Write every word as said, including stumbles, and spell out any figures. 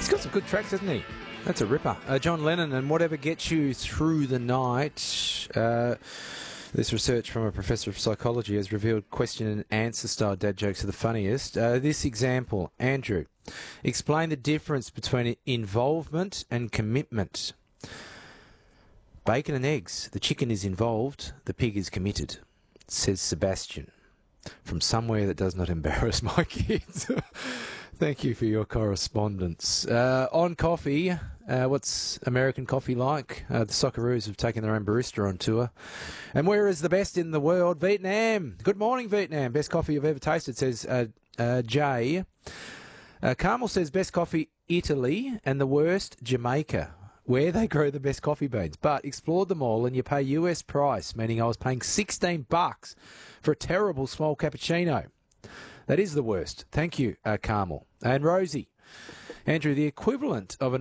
He's got some good tracks, hasn't he? That's a ripper. Uh, John Lennon and Whatever Gets You Through the Night. Uh, this research from a professor of psychology has revealed question and answer style dad jokes are the funniest. Uh, this example, Andrew, explain the difference between involvement and commitment. Bacon and eggs. The chicken is involved, the pig is committed, says Sebastian, from somewhere that does not embarrass my kids. Thank you for your correspondence. Uh, on coffee, uh, what's American coffee like? Uh, the Socceroos have taken their own barista on tour. And where is the best in the world? Vietnam. Good morning, Vietnam. Best coffee you've ever tasted, says uh, uh, Jay. Uh, Carmel says best coffee, Italy, and the worst, Jamaica, where they grow the best coffee beans. But explored them all and you pay U S price, meaning I was paying sixteen bucks for a terrible small cappuccino. That is the worst. Thank you, uh, Carmel. And Rosie. Andrew, the equivalent of an